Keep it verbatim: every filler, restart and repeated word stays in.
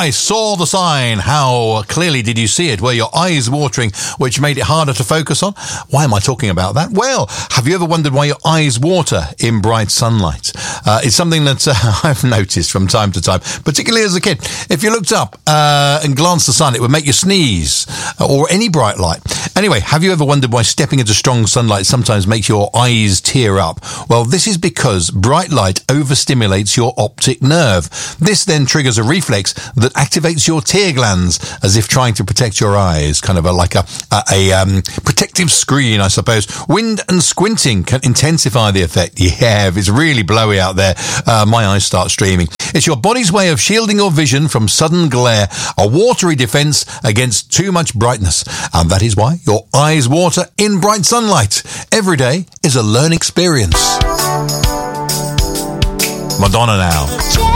I saw the sign. How clearly did you see it? Were your eyes watering, which made it harder to focus on? Why am I talking about that? Well, have you ever wondered why your eyes water in bright sunlight? Uh, it's something that uh, I've noticed from time to time, particularly as a kid. If you looked up uh, and glanced at the sun, it would make you sneeze, uh, or any bright light. Anyway, have you ever wondered why stepping into strong sunlight sometimes makes your eyes tear up? Well, this is because bright light overstimulates your optic nerve. This then triggers a reflex that activates your tear glands as if trying to protect your eyes, kind of a, like a, a, a um, protective screen, I suppose. Wind and squinting can intensify the effect. Yeah, if it's really blowy out there, uh, my eyes start streaming. It's your body's way of shielding your vision from sudden glare, a watery defense against too much brightness. And that is why your eyes water in bright sunlight. Every day is a learning experience. Madonna now.